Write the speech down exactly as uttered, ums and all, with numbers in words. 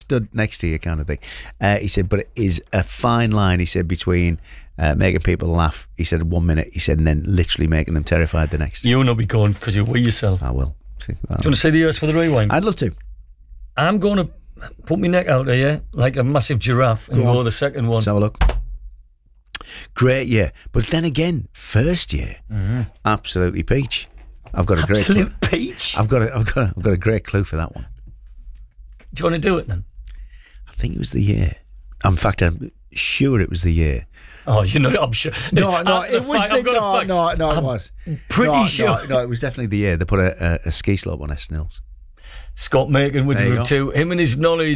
stood next to you kind of thing. Uh, he said, but it is a fine line, he said, between uh, making people laugh, he said, one minute, he said, and then literally making them terrified the next. You'll not be going because you wee yourself. I will. See, well, do you want to see the ears for the rewind? I'd love to. I'm going to put my neck out there, yeah, like a massive giraffe, and go, go the second one. Let's have a look. Great year. But then again, first year, mm-hmm. absolutely peach. I've got a great Absolute clue. peach. I've got a, I've got a, I've got a great clue for that one. Do you want to do it then? I think it was the year. In fact, I'm sure it was the year. Oh, you know, I'm sure. No, no, it was fact, the, no, no, no, it I'm was. Pretty no, sure. No, no, it was definitely the year they put a, a, a ski slope on Eston Hills. Scott Macon with There you the go. two. Him and his knowledge